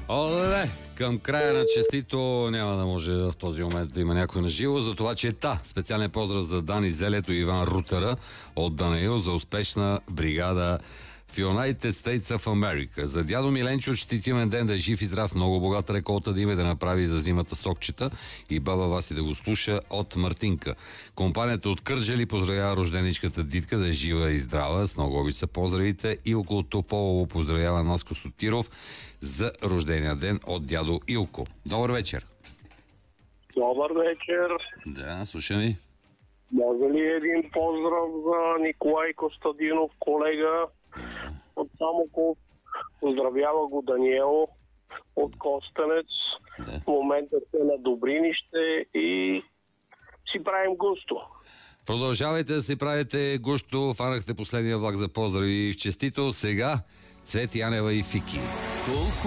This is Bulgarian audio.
Оле, към края на честито няма да може в този момент да има някой на живо, за това чета. Специален поздрав за Дани Зелето и Иван Рутера от Данаил за успешна бригада в United States of America. За дядо Миленчо честитимен ден, да е жив и здрав, много богата реколта да има, да направи за зимата сокчета и баба Васи да го слуша от Мартинка. Компанията от Кърджали поздравява рожденичката Дитка да е жива и здрава, с много обича поздравите, и около Тополово поздравява Наско Сотиров за рождения ден от дядо Илко. Добър вечер! Добър вечер. Да, слушам ви. Може ли един поздрав за Николай Костадинов, колега от Самоков? Поздравява го Даниел от Костенец. Да. В момента сте на Добринище и си правим густо. Продължавайте да си правите гущо. Фанахте последния влак за поздрави в честито. Сега Цвет Янева и Фики.